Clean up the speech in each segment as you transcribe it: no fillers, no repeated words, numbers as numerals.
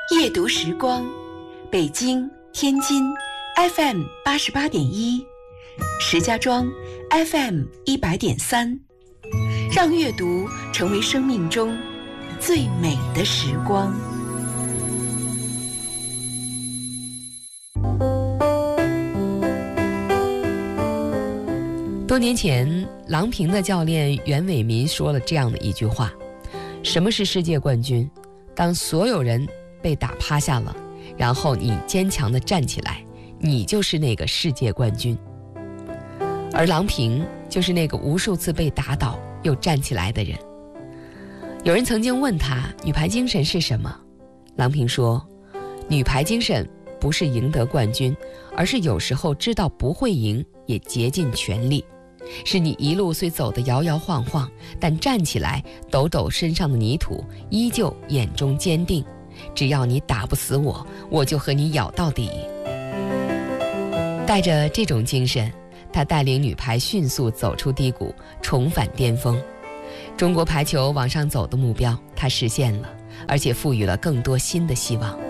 夜读时光，北京、天津 FM 88.1，石家庄 FM 100.3，让阅读成为生命中最美的时光。 多年前，郎平的教练袁伟民说了这样的一句话：什么是世界冠军？当所有人被打趴下了，然后你坚强地站起来，你就是那个世界冠军。而郎平就是那个无数次被打倒又站起来的人。有人曾经问他，女排精神是什么？郎平说，女排精神不是赢得冠军，而是有时候知道不会赢也竭尽全力，是你一路虽走得摇摇晃晃，但站起来抖抖身上的泥土，依旧眼中坚定，只要你打不死我，我就和你咬到底。带着这种精神，他带领女排迅速走出低谷，重返巅峰。中国排球往上走的目标他实现了，而且赋予了更多新的希望。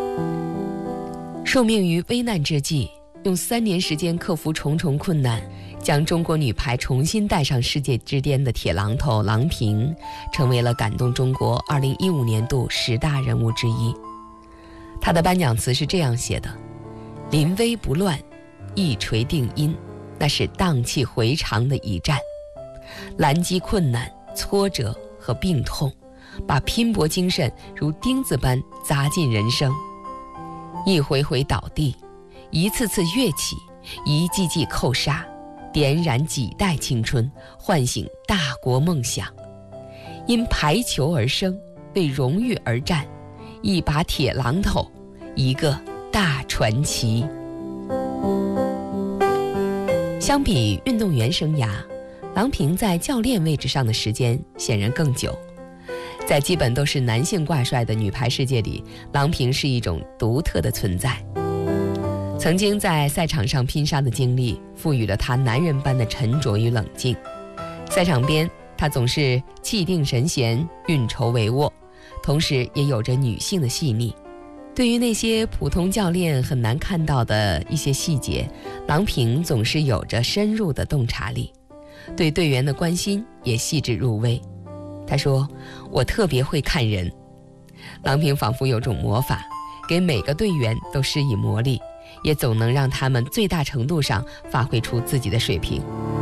受命于危难之际，用3年时间克服重重困难，将中国女排重新带上世界之巅的铁榔头郎平，成为了感动中国2015年度10大人物之一。他的颁奖词是这样写的：临危不乱，一锤定音，那是荡气回肠的一战。拦击困难、挫折和病痛，把拼搏精神如钉子般扎进人生。一回回倒地，一次次跃起，一季季扣杀，点燃几代青春，唤醒大国梦想。因排球而生，为荣誉而战，一把铁榔头，一个大传奇。相比运动员生涯，郎平在教练位置上的时间显然更久。在基本都是男性挂帅的女排世界里，郎平是一种独特的存在。曾经在赛场上拼杀的经历，赋予了他男人般的沉着与冷静。赛场边，他总是气定神闲，运筹帷幄，同时也有着女性的细腻。对于那些普通教练很难看到的一些细节，郎平总是有着深入的洞察力，对队员的关心也细致入微。他说，我特别会看人。郎平仿佛有种魔法，给每个队员都施以魔力，也总能让他们最大程度上发挥出自己的水平。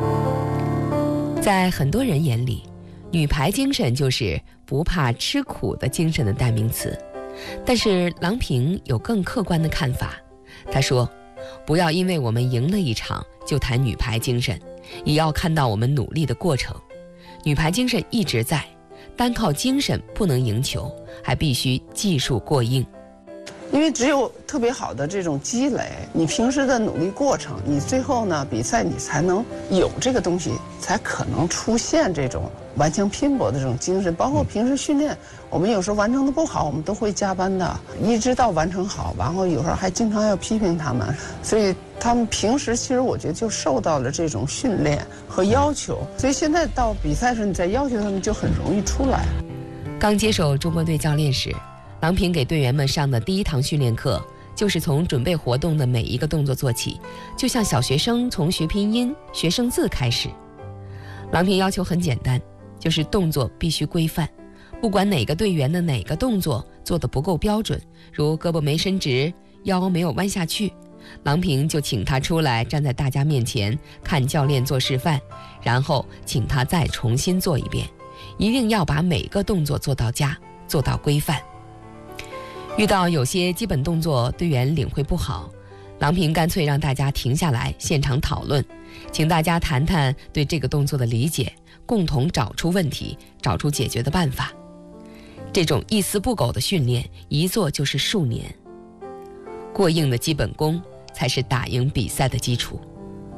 在很多人眼里，女排精神就是不怕吃苦的精神的代名词，但是郎平有更客观的看法。他说，不要因为我们赢了一场就谈女排精神，也要看到我们努力的过程。女排精神一直在，单靠精神不能赢球，还必须技术过硬。 因为只有特别好的这种积累，你平时的努力过程，你最后呢比赛你才能有这个东西，才可能出现这种顽强拼搏的这种精神。包括平时训练，我们有时候完成的不好，我们都会加班的，一直到完成好，然后有时候还经常要批评他们，所以他们平时其实我觉得就受到了这种训练和要求，所以现在到比赛时你再要求他们就很容易出来。 刚接手中国队教练时，郎平给队员们上的第一堂训练课，就是从准备活动的每一个动作做起，就像小学生从学拼音、学生字开始。郎平要求很简单，就是动作必须规范，不管哪个队员的哪个动作做得不够标准，如胳膊没伸直，腰没有弯下去，郎平就请他出来站在大家面前看教练做示范，然后请他再重新做一遍，一定要把每个动作做到家，做到规范。遇到有些基本动作队员领会不好，郎平干脆让大家停下来现场讨论，请大家谈谈对这个动作的理解，共同找出问题，找出解决的办法。这种一丝不苟的训练，一做就是数年。过硬的基本功才是打赢比赛的基础。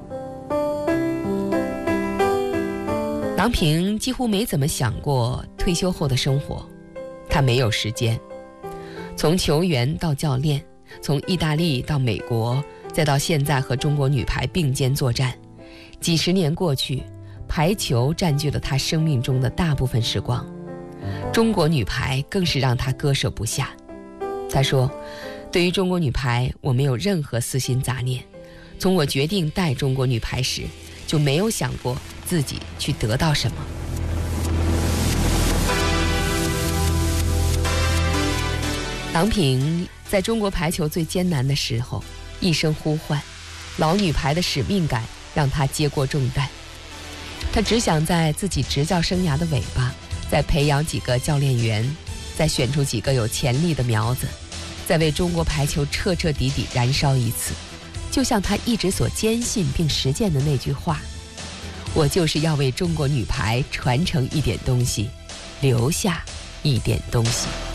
郎平几乎没怎么想过退休后的生活，他没有时间。从球员到教练，从意大利到美国，再到现在和中国女排并肩作战，几十年过去，排球占据了他生命中的大部分时光，中国女排更是让他割舍不下。 他说，对于中国女排，我没有任何私心杂念。从我决定带中国女排时，就没有想过自己去得到什么。郎平在中国排球最艰难的时候，一声呼唤，老女排的使命感让她接过重担。她只想在自己执教生涯的尾巴，再培养几个教练员，再选出几个有潜力的苗子，再为中国排球彻彻底底燃烧一次。就像她一直所坚信并实践的那句话，我就是要为中国女排传承一点东西，留下一点东西。